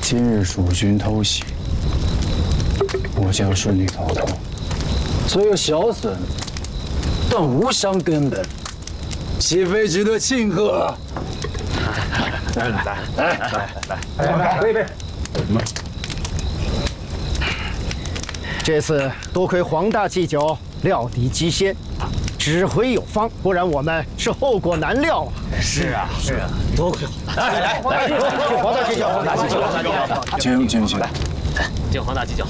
今日蜀军偷袭，我将顺利逃脱。虽有小损，但无伤根本，岂非值得庆贺？来，杯。 这次多亏黄大祭酒料敌机先，指挥有方，不然我们是后果难料啊！ 是啊，多亏黄大。来， 黄大祭酒， 黄大祭酒， 请， 来，敬黄大祭酒。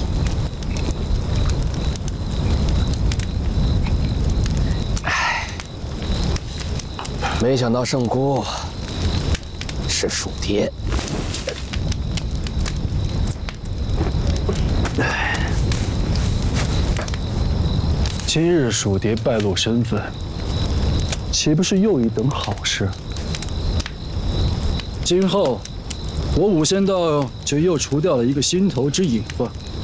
没想到圣姑是蜀爹。 今日蜀谍败露身份，岂不是又一等好事？今后，我武仙道就又除掉了一个心头之隐患，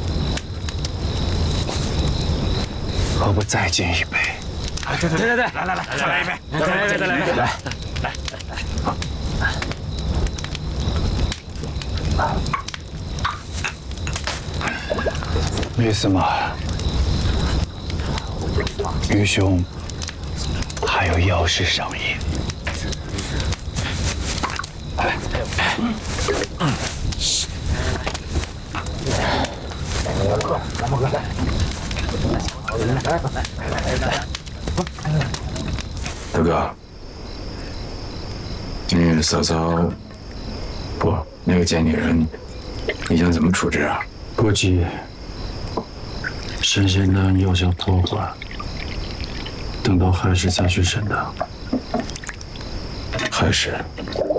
何不再敬一杯？ 对，来，再来一杯，再来一杯，来。 于司马，愚兄还有要事商议。 大哥，今日嫂嫂不，那个贱女人，你想怎么处置啊？ 不急，神仙丹药效破缓，等到亥时再去审他。 亥时。